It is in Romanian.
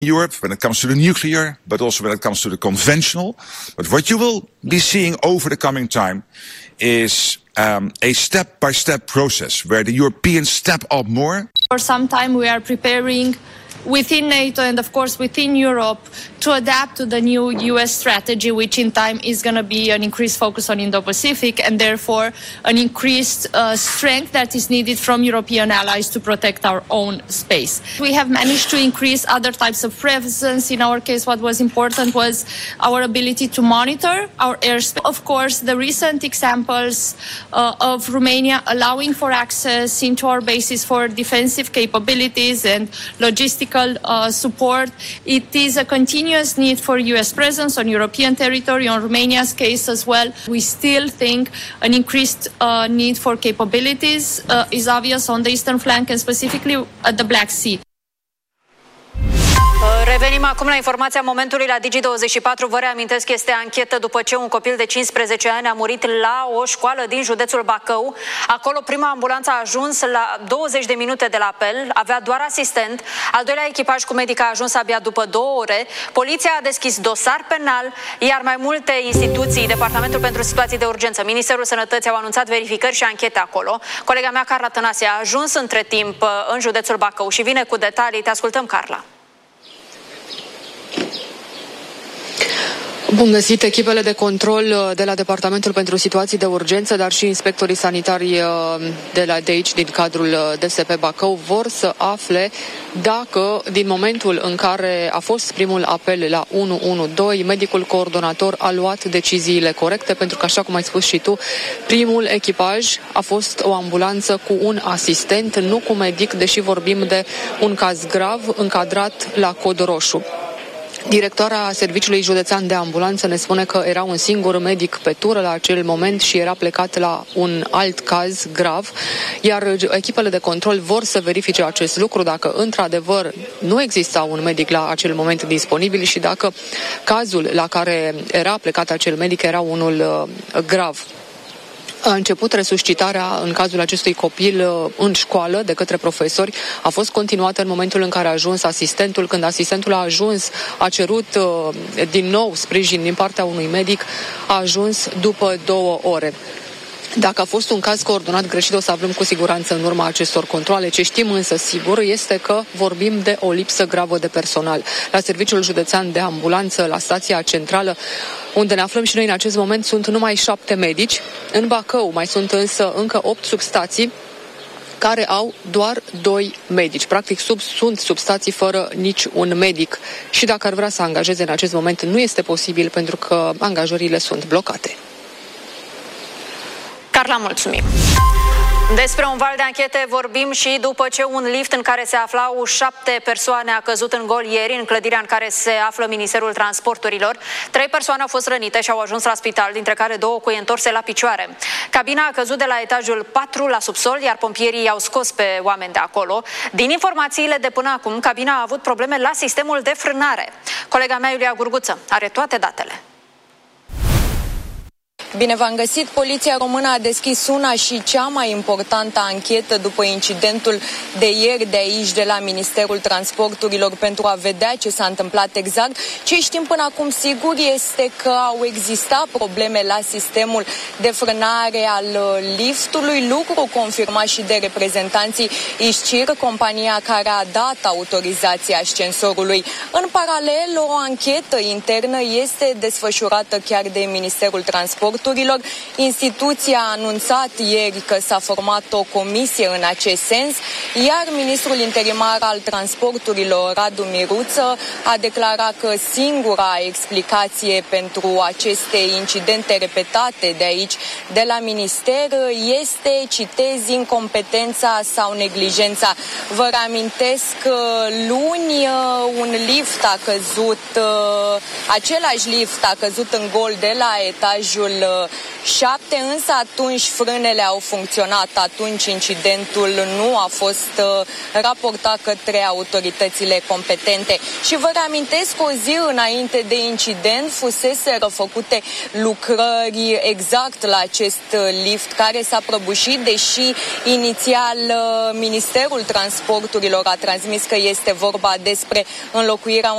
Europe when it comes to the nuclear, but also when it comes to the conventional. But what you will be seeing over the coming time is a step-by-step process where the Europeans step up more. For some time we are preparing within NATO and of course within Europe to adapt to the new US strategy, which in time is going to be an increased focus on Indo-Pacific and therefore an increased strength that is needed from European allies to protect our own space. We have managed to increase other types of presence. In our case, what was important was our ability to monitor our airspace. Of course, the recent examples of Romania allowing for access into our bases for defensive capabilities and logistical support, it is a continuous need for US presence on European territory, on Romania's case as well. We still think an increased need for capabilities is obvious on the eastern flank and specifically at the Black Sea. Revenim acum la informația momentului la Digi24. Vă reamintesc că este anchetă după ce un copil de 15 ani a murit la o școală din județul Bacău. Acolo prima ambulanță a ajuns la 20 de minute de la apel, avea doar asistent. Al doilea echipaj cu medic a ajuns abia după 2 ore. Poliția a deschis dosar penal, iar mai multe instituții, Departamentul pentru Situații de Urgență, Ministerul Sănătății au anunțat verificări și anchete acolo. Colega mea, Carla Tănase, a ajuns între timp în județul Bacău și vine cu detalii. Te ascultăm, Carla. Bun găsit! Echipele de control de la Departamentul pentru Situații de Urgență, dar și inspectorii sanitari de aici, din cadrul DSP Bacău, vor să afle dacă, din momentul în care a fost primul apel la 112, medicul coordonator a luat deciziile corecte, pentru că, așa cum ai spus și tu, primul echipaj a fost o ambulanță cu un asistent, nu cu medic, deși vorbim de un caz grav încadrat la cod roșu. Directoarea Serviciului Județean de Ambulanță ne spune că era un singur medic pe tură la acel moment și era plecat la un alt caz grav, iar echipele de control vor să verifice acest lucru, dacă într-adevăr nu exista un medic la acel moment disponibil și dacă cazul la care era plecat acel medic era unul grav. A început resuscitarea în cazul acestui copil în școală de către profesori. A fost continuată în momentul în care a ajuns asistentul. Când asistentul a ajuns, a cerut din nou sprijin din partea unui medic, a ajuns după 2 ore. Dacă a fost un caz coordonat greșit, o să aflăm cu siguranță în urma acestor controale. Ce știm însă sigur este că vorbim de o lipsă gravă de personal. La Serviciul Județean de Ambulanță, la stația centrală, unde ne aflăm și noi în acest moment, sunt numai 7 medici. În Bacău mai sunt însă încă 8 substații care au doar 2 medici. Practic sunt substații fără nici un medic. Și dacă ar vrea să angajeze în acest moment, nu este posibil pentru că angajările sunt blocate. Carla, mulțumim! Despre un val de anchete vorbim și după ce un lift în care se aflau 7 persoane a căzut în gol ieri în clădirea în care se află Ministerul Transporturilor. 3 persoane au fost rănite și au ajuns la spital, dintre care 2 cu întorse la picioare. Cabina a căzut de la etajul 4 la subsol, iar pompierii i-au scos pe oameni de acolo. Din informațiile de până acum, cabina a avut probleme la sistemul de frânare. Colega mea, Iulia Gurguță, are toate datele. Bine v-am găsit! Poliția română a deschis una și cea mai importantă anchetă după incidentul de ieri de aici, de la Ministerul Transporturilor, pentru a vedea ce s-a întâmplat exact. Ce știm până acum sigur este că au existat probleme la sistemul de frânare al liftului, lucru confirmat și de reprezentanții Iscir, compania care a dat autorizația ascensorului. În paralel, o anchetă internă este desfășurată chiar de Ministerul Transporturilor. Instituția a anunțat ieri că s-a format o comisie în acest sens, iar ministrul interimar al transporturilor, Radu Miruță, a declarat că singura explicație pentru aceste incidente repetate de aici, de la minister, este, citez, incompetența sau neglijența. Vă reamintesc că luni un lift a căzut, același lift a căzut în gol de la etajul 7, însă atunci frânele au funcționat, atunci incidentul nu a fost raportat către autoritățile competente. Și vă reamintesc, o zi înainte de incident fusese făcute lucrări exact la acest lift care s-a prăbușit, deși inițial Ministerul Transporturilor a transmis că este vorba despre înlocuirea